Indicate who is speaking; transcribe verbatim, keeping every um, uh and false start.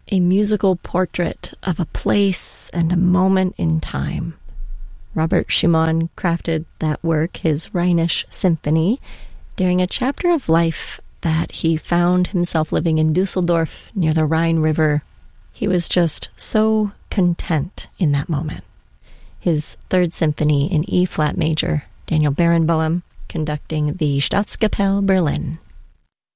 Speaker 1: a musical portrait of a place and a moment in time. Robert Schumann crafted that work, his Rhenish Symphony, during a chapter of life that he found himself living in Dusseldorf near the Rhine River. He was just so content in that moment. His Third Symphony in E-flat major, Daniel Barenboim conducting the Staatskapelle Berlin.